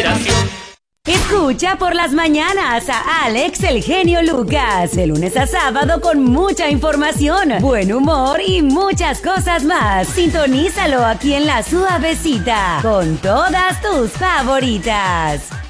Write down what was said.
exageración. Escucha por las mañanas a Alex el genio Lucas, de lunes a sábado con mucha información, buen humor y muchas cosas más. Sintonízalo aquí en La Suavecita, con todas tus favoritas.